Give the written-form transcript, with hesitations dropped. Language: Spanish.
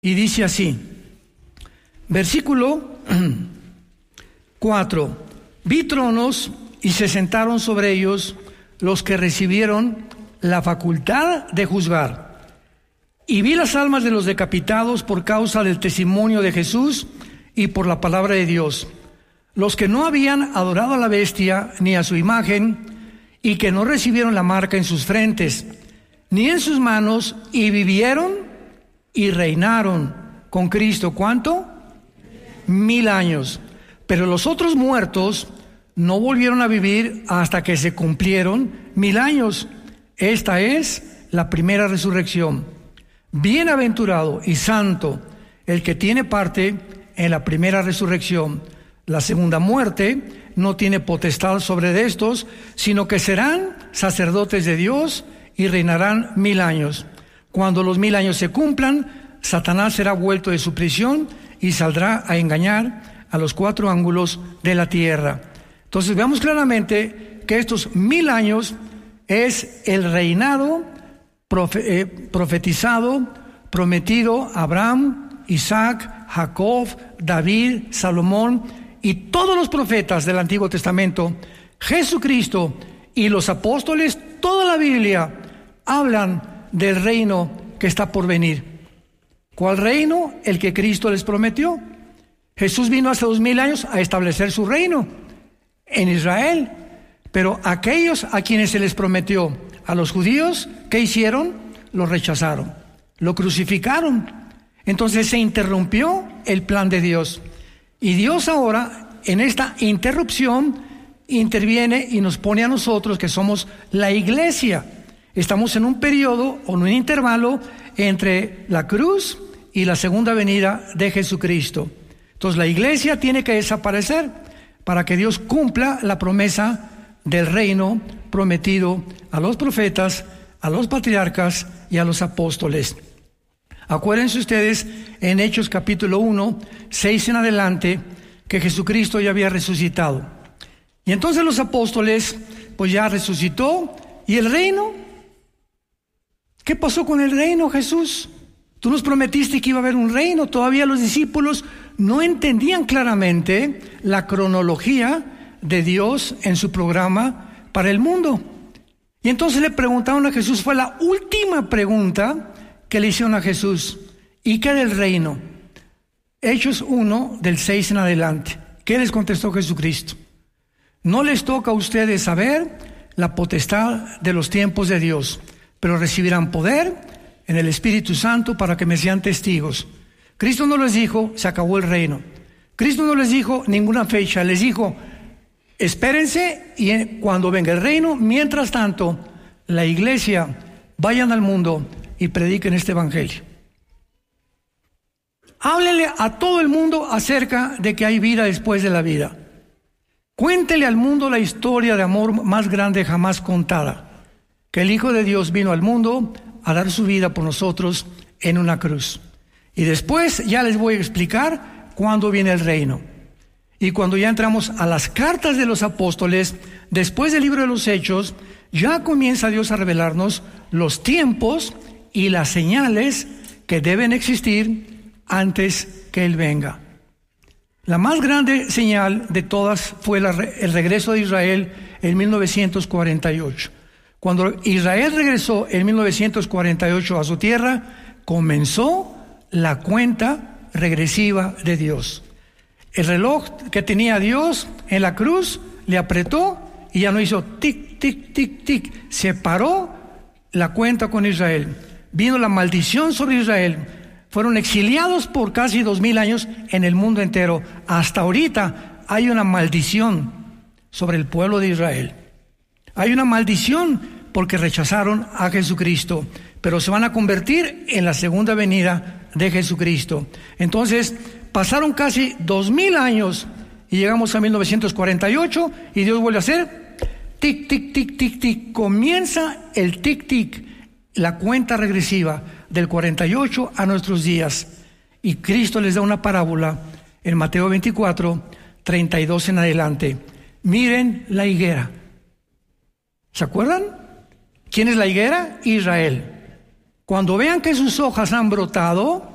Y dice así, versículo 4: vi tronos y se sentaron sobre ellos los que recibieron la facultad de juzgar. Y vi las almas de los decapitados por causa del testimonio de Jesús y por la palabra de Dios, los que no habían adorado a la bestia ni a su imagen, y que no recibieron la marca en sus frentes ni en sus manos, y vivieron y reinaron con Cristo. ¿Cuánto? 1000 años. Pero los otros muertos no volvieron a vivir hasta que se cumplieron 1000 años. Esta es la primera resurrección. Bienaventurado y santo el que tiene parte en la primera resurrección. La segunda muerte no tiene potestad sobre estos, sino que serán sacerdotes de Dios y reinarán 1000 años. Cuando los 1000 años se cumplan, Satanás será vuelto de su prisión y saldrá a engañar a los 4 ángulos de la tierra. Entonces veamos claramente que estos 1000 años es el reinado profetizado, prometido a Abraham, Isaac, Jacob, David, Salomón y todos los profetas del Antiguo Testamento. Jesucristo y los apóstoles, toda la Biblia hablan del reino que está por venir. ¿Cuál reino? El que Cristo les prometió. Jesús vino hace 2000 años a establecer su reino en Israel, pero aquellos a quienes se les prometió, a los judíos, ¿qué hicieron? Lo rechazaron, lo crucificaron. Entonces se interrumpió el plan de Dios. Y Dios ahora, en esta interrupción, interviene y nos pone a nosotros, que somos la iglesia. Estamos en un periodo o en un intervalo entre la cruz y la segunda venida de Jesucristo. Entonces la iglesia tiene que desaparecer para que Dios cumpla la promesa del reino prometido a los profetas, a los patriarcas y a los apóstoles. Acuérdense ustedes en Hechos capítulo 1, 6 en adelante, que Jesucristo ya había resucitado. Y entonces los apóstoles, pues ya resucitó. ¿Y el reino? ¿Qué pasó con el reino, Jesús? Tú nos prometiste que iba a haber un reino. Todavía los discípulos no entendían claramente la cronología de Dios en su programa para el mundo. Y entonces le preguntaron a Jesús, fue la última pregunta que le hicieron a Jesús. ¿Y qué del reino? Hechos 1, del 6 en adelante. ¿Qué les contestó Jesucristo? No les toca a ustedes saber la potestad de los tiempos de Dios, pero recibirán poder en el Espíritu Santo para que me sean testigos. Cristo no les dijo, se acabó el reino. Cristo no les dijo ninguna fecha, les dijo, espérense y cuando venga el reino, mientras tanto, la iglesia, vayan al mundo y prediquen este evangelio. Háblenle a todo el mundo acerca de que hay vida después de la vida. Cuéntele al mundo la historia de amor más grande jamás contada, que el Hijo de Dios vino al mundo a dar su vida por nosotros en una cruz. Y después ya les voy a explicar cuándo viene el reino. Y cuando ya entramos a las cartas de los apóstoles, después del libro de los Hechos, ya comienza Dios a revelarnos los tiempos y las señales que deben existir antes que Él venga. La más grande señal de todas fue el regreso de Israel en 1948. Cuando Israel regresó en 1948 a su tierra, comenzó la cuenta regresiva de Dios. El reloj que tenía Dios en la cruz le apretó y ya no hizo tic, tic, tic, tic. Se paró la cuenta con Israel. Vino la maldición sobre Israel. Fueron exiliados por casi 2000 años en el mundo entero. Hasta ahorita hay una maldición sobre el pueblo de Israel. Hay una maldición porque rechazaron a Jesucristo, pero se van a convertir en la segunda venida de Jesucristo. Entonces, pasaron casi 2000 años y llegamos a 1948 y Dios vuelve a hacer tic, tic, tic, tic, tic. Comienza el tic, tic, la cuenta regresiva del 48 a nuestros días. Y Cristo les da una parábola en Mateo 24, 32 en adelante. Miren la higuera. ¿Se acuerdan? ¿Quién es la higuera? Israel. Cuando vean que sus hojas han brotado,